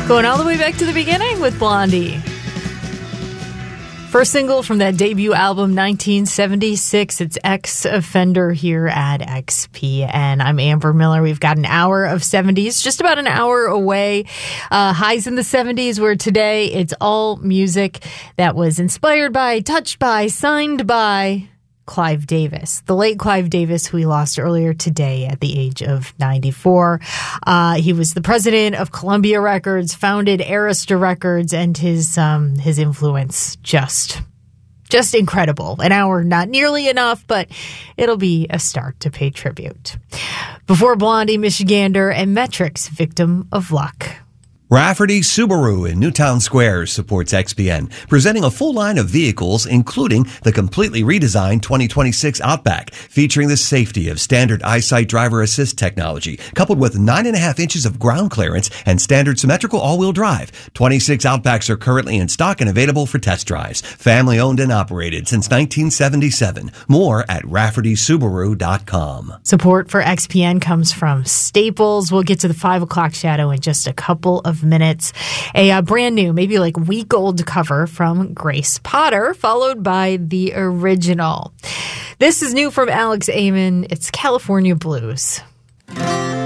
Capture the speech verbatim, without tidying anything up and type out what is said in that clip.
Going all the way back to the beginning with Blondie. First single from that debut album, nineteen seventy-six. It's Ex-Offender here at X P N. I'm Amber Miller. We've got an hour of seventies, just about an hour away. Uh, highs in the seventies, where today it's all music that was inspired by, touched by, signed by Clive Davis, the late Clive Davis, who we lost earlier today at the age of ninety-four. Uh, he was the president of Columbia Records, founded Arista Records, and his um, his influence just just incredible. An hour, not nearly enough, but it'll be a start to pay tribute. Before Blondie, Michigander, and Metrics, Victim of Luck. Rafferty Subaru in Newtown Square supports X P N, presenting a full line of vehicles, including the completely redesigned twenty twenty-six Outback, featuring the safety of standard EyeSight driver assist technology, coupled with nine and a half inches of ground clearance and standard symmetrical all-wheel drive. twenty-six Outbacks are currently in stock and available for test drives. Family owned and operated since nineteen seventy-seven. More at rafferty subaru dot com. Support for X P N comes from Staples. We'll get to the five o'clock shadow in just a couple of minutes. A uh, brand new, maybe like week old cover from Grace Potter, followed by the original. This is new from Alex Amon. It's California Blues.